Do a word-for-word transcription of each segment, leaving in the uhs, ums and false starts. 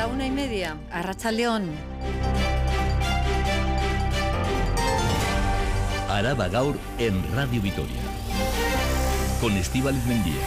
La una y media, Arratsaldeon. Araba Gaur en Radio Vitoria. Con Estíbaliz Mendía.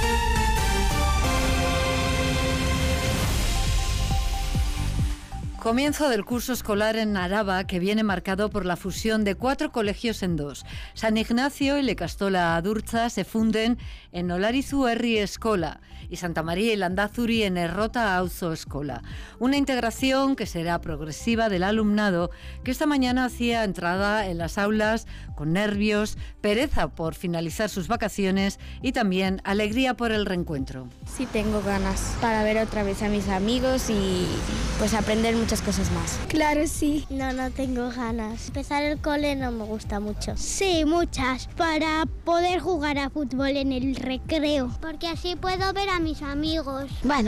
Comienzo del curso escolar en Araba, que viene marcado por la fusión de cuatro colegios en dos. San Ignacio y Lekastola Adurtza se funden en Olarizu Herri Eskola y Santa María y Landazuri en Errota Auzo Eskola. Una integración que será progresiva del alumnado que esta mañana hacía entrada en las aulas con nervios, pereza por finalizar sus vacaciones y también alegría por el reencuentro. Sí, tengo ganas para ver otra vez a mis amigos y pues aprender muchas cosas más. Claro, sí. No, no tengo ganas. Empezar el cole no me gusta mucho. Sí, muchas. Para poder jugar a fútbol en el recreo. Porque así puedo ver a mis amigos. Bueno,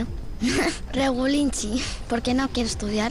regulinchi, porque no quiero estudiar.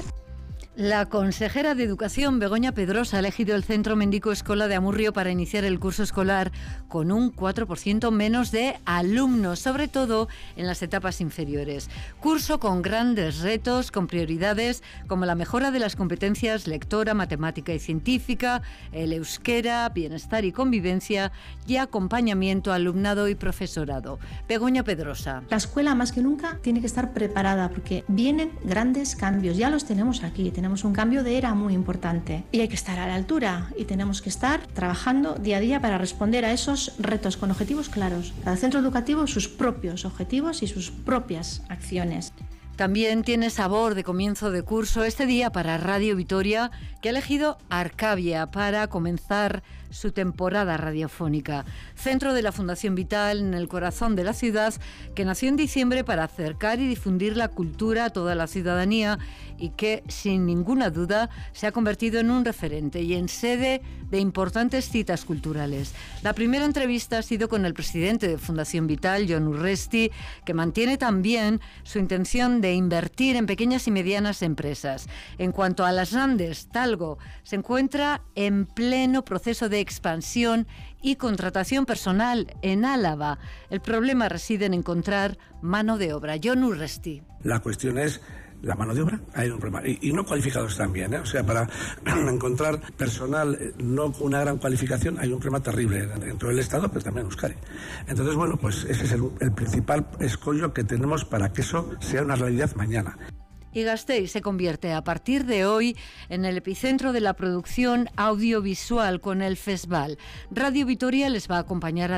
La consejera de Educación, Begoña Pedrosa, ha elegido el Centro Mendico Escola de Amurrio para iniciar el curso escolar con un cuatro por ciento menos de alumnos, sobre todo en las etapas inferiores. Curso con grandes retos, con prioridades como la mejora de las competencias lectora, matemática y científica, el euskera, bienestar y convivencia y acompañamiento a alumnado y profesorado. Begoña Pedrosa. La escuela más que nunca tiene que estar preparada porque vienen grandes cambios, ya los tenemos aquí. Tenemos un cambio de era muy importante y hay que estar a la altura y tenemos que estar trabajando día a día para responder a esos retos con objetivos claros. Cada centro educativo sus propios objetivos y sus propias acciones. También tiene sabor de comienzo de curso este día para Radio Vitoria, que ha elegido Arcavia para comenzar su temporada radiofónica. Centro de la Fundación Vital en el corazón de la ciudad, que nació en diciembre para acercar y difundir la cultura a toda la ciudadanía y que, sin ninguna duda, se ha convertido en un referente y en sede de importantes citas culturales. La primera entrevista ha sido con el presidente de Fundación Vital, Jon Urresti, que mantiene también su intención de de invertir en pequeñas y medianas empresas. En cuanto a las grandes, Talgo se encuentra en pleno proceso de expansión y contratación personal en Álava. El problema reside en encontrar mano de obra. Jon Urresti. La cuestión es la mano de obra. Hay un problema. Y, y no cualificados también, ¿eh? O sea, para encontrar personal no con una gran cualificación hay un problema terrible dentro del Estado, pero también en Euskadi. Entonces, bueno, pues ese es el, el principal escollo que tenemos para que eso sea una realidad mañana. Y Gasteiz se convierte a partir de hoy en el epicentro de la producción audiovisual con el Festival. Radio Vitoria les va a acompañar a